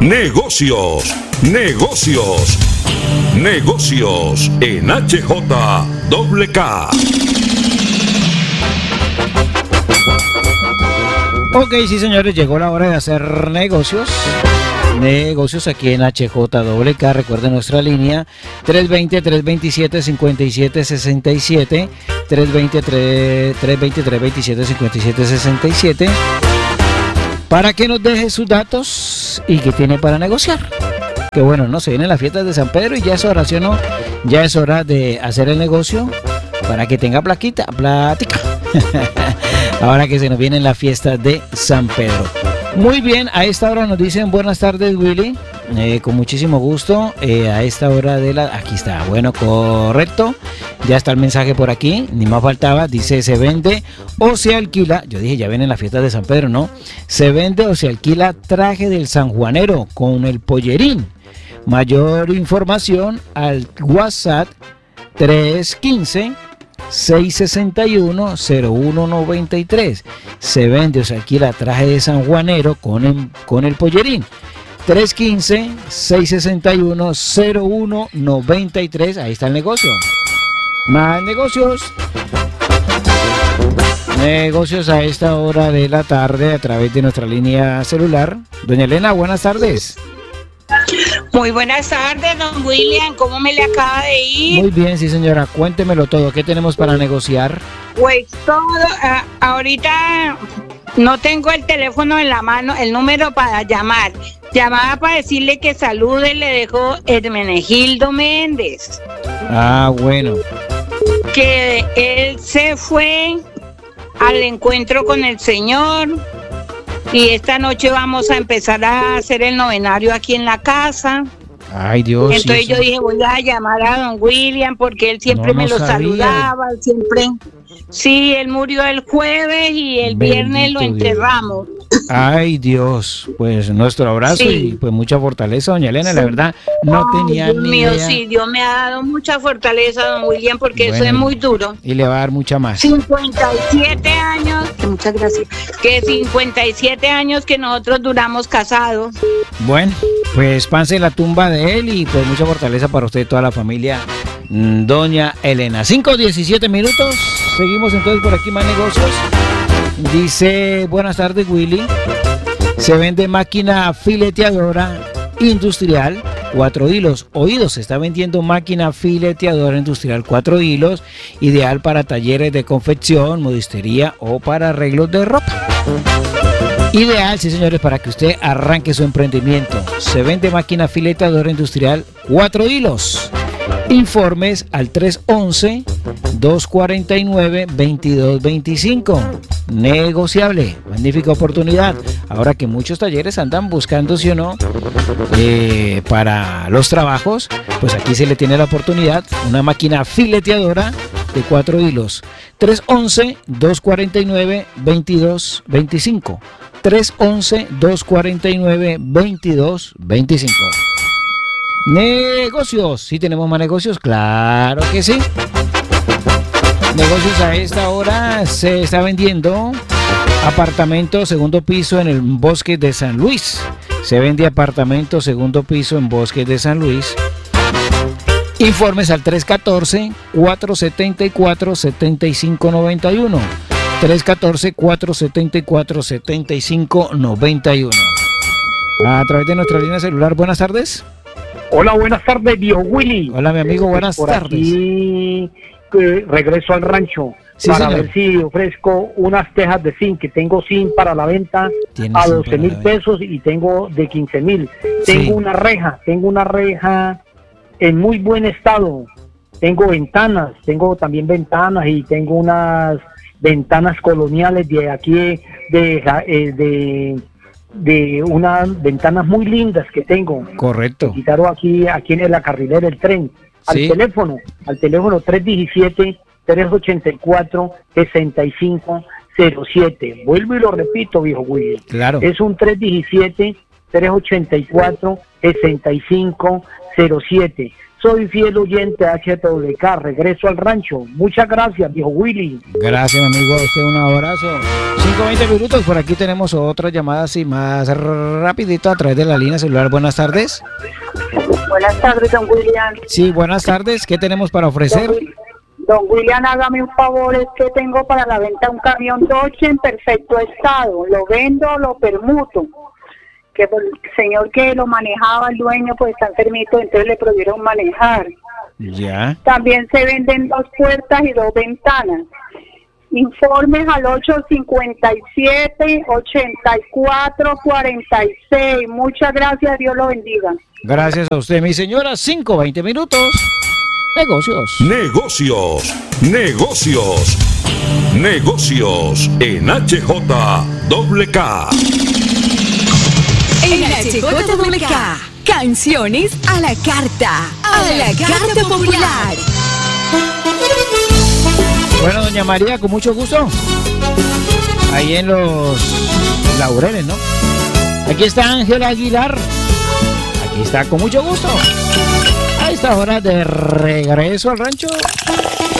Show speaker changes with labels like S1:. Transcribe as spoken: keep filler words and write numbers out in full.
S1: Negocios, negocios, negocios en H J K K.
S2: Ok, sí señores, llegó la hora de hacer negocios. Negocios aquí en H J K K. Recuerden nuestra línea tres dos cero, tres dos siete, cinco siete seis siete, tres dos cero, tres dos cero, tres dos siete, cinco siete seis siete, para que nos deje sus datos y que tiene para negociar. Que bueno, no se vienen las fiestas de San Pedro y ya es hora, ¿sí o no? Ya es hora de hacer el negocio para que tenga plaquita, plática. Ahora que se nos vienen las fiestas de San Pedro. Muy bien, a esta hora nos dicen buenas tardes, Willy. Eh, con muchísimo gusto. Eh, a esta hora de la... Aquí está, bueno, correcto. Ya está el mensaje por aquí, ni más faltaba. Dice, se vende o se alquila. Yo dije, ya vienen las fiestas de San Pedro, ¿no? Se vende o se alquila traje del sanjuanero con el pollerín. Mayor información al WhatsApp tres uno cinco, seis seis uno, cero uno nueve tres. Se vende o se alquila traje de sanjuanero con el, con el pollerín. tres uno cinco, seis seis uno, cero uno nueve tres. Ahí está el negocio. Más negocios. Negocios a esta hora de la tarde a través de nuestra línea celular. Doña Elena, buenas tardes.
S3: Muy buenas tardes, don William. ¿Cómo me le acaba de ir?
S2: Muy bien, sí señora. Cuéntemelo todo. ¿Qué tenemos para negociar?
S3: Pues todo. Uh, ahorita no tengo el teléfono en la mano, el número para llamar. Llamaba para decirle que salude, le dejó Hermenegildo Méndez.
S2: Ah, bueno.
S3: Que él se fue al encuentro con el Señor. Y esta noche vamos a empezar a hacer el novenario aquí en la casa.
S2: Ay, Dios.
S3: Entonces
S2: sí,
S3: yo dije, voy a llamar a don William porque él siempre
S2: no, no
S3: me lo
S2: sabía.
S3: saludaba, él siempre... Sí, él murió el jueves y el
S2: Bendito
S3: viernes lo enterramos.
S2: Dios. Ay, Dios. Pues nuestro abrazo sí. Y pues mucha fortaleza, doña Elena. Sí. La verdad, no Ay, tenía
S3: Dios
S2: ni
S3: mío,
S2: idea.
S3: Sí, Dios me ha dado mucha fortaleza, don William, porque bueno, eso es muy duro.
S2: Y le va a dar mucha más.
S3: cincuenta y siete años, muchas gracias, que cincuenta y siete años que nosotros duramos casados.
S2: Bueno, pues panse la tumba de él y pues mucha fortaleza para usted y toda la familia, doña Elena. cinco diecisiete minutos. Seguimos entonces por aquí más negocios. Dice, buenas tardes, Willy. Se vende máquina fileteadora industrial, cuatro hilos. Oídos, se está vendiendo máquina fileteadora industrial, cuatro hilos, ideal para talleres de confección, modistería o para arreglos de ropa. Ideal, sí señores, para que usted arranque su emprendimiento. Se vende máquina fileteadora industrial, cuatro hilos. Informes al tres once, dos cuarenta y nueve, veintidós veinticinco. Negociable, magnífica oportunidad. Ahora que muchos talleres andan buscando, sí o no, eh, para los trabajos, pues aquí se le tiene la oportunidad. Una máquina fileteadora de cuatro hilos. tres once, dos cuarenta y nueve, veintidós veinticinco. tres once, dos cuarenta y nueve, veintidós veinticinco. Negocios, ¿sí tenemos más negocios? Claro que sí. Negocios a esta hora, se está vendiendo apartamento segundo piso en el Bosque de San Luis. Se vende apartamento segundo piso en Bosque de San Luis. Informes al tres uno cuatro, cuatro siete cuatro, siete cinco nueve uno. tres uno cuatro, cuatro siete cuatro, siete cinco nueve uno. A través de nuestra línea celular, buenas tardes.
S4: Hola, buenas tardes, viejo Willy.
S2: Hola, mi amigo, buenas
S4: por
S2: tardes.
S4: Aquí eh, regreso al rancho
S2: sí,
S4: para
S2: señor.
S4: ver si ofrezco unas tejas de zinc, que tengo zinc para la venta a doce mil pesos y tengo de quince mil. Sí. Tengo una reja, tengo una reja en muy buen estado. Tengo ventanas, tengo también ventanas y tengo unas ventanas coloniales de aquí de... de, de de unas ventanas muy lindas que tengo.
S2: Correcto.
S4: Quitaron aquí, aquí en la carrilera del tren. Al
S2: sí.
S4: teléfono, al teléfono tres uno siete, tres ocho cuatro, seis cinco cero siete. Vuelvo y lo repito, viejo Willy.
S2: Claro.
S4: Es un tres uno siete, tres ocho cuatro, seis cinco cero siete. Soy fiel oyente de H W K, regreso al rancho. Muchas gracias, viejo Willy.
S2: Gracias, amigo, a usted un abrazo. cinco veinte minutos, por aquí tenemos otra llamada así más rapidito a través de la línea celular. Buenas tardes.
S5: Buenas tardes, don William.
S2: Sí, buenas tardes. ¿Qué tenemos para ofrecer?
S5: Don, don William, hágame un favor, es que tengo para la venta un camión Dodge en perfecto estado. Lo vendo, lo permuto. Que el señor que lo manejaba, el dueño, pues está enfermito, entonces le prohibieron manejar.
S2: Ya.
S5: También se venden dos puertas y dos ventanas. Informes al ocho cinco siete, ocho cuatro cuatro seis. Muchas gracias, Dios lo bendiga.
S2: Gracias a usted, mi señora. cinco veinte minutos. Negocios.
S1: Negocios. Negocios. Negocios en H J W K.
S6: En H J W K, canciones a la carta, a la carta popular.
S2: Bueno, doña María, con mucho gusto. Ahí en los Laureles, ¿no? Aquí está Ángela Aguilar. Aquí está, con mucho gusto. A esta hora de regreso al rancho.